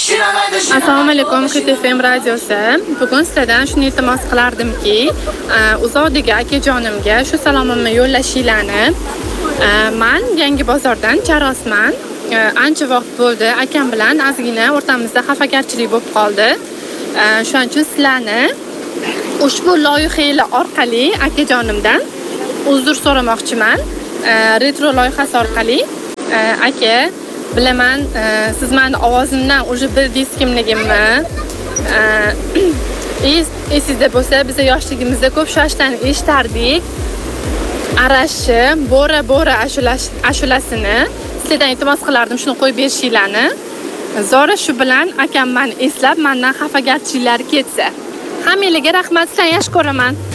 Assalomu alaykum, KTFM radiosi. Bugun sizlardan shuni iltimos qilardimki, uzoqdagi akajonimga shu salomimni yo'llashinglarni. Men Yangi bozordan Charosman. Ancha vaqt bo'ldi, akam bilan ozgina o'rtamizda xafagarchilik bo'lib qoldi. Shuning uchun sizlarni ushbu loyihalar orqali akajonimdan uzr so'ramoqchiman. Retro loyihasi orqali aka, bilaman, siz meni ovozimdan уже bildingiz kimligimni. Esingizda bo'lsa, biz yoshligimizda ko'p shoshdan eshitardik. Arashi, Bora ashulasini sizlardan iltimos qilardim, shuni qo'yib berishinglarni. Zora shu bilan akam meni eslab, mendan xafagarchiliklari ketsa. Hammanglarga rahmat, sizlarni yaxshi ko'raman.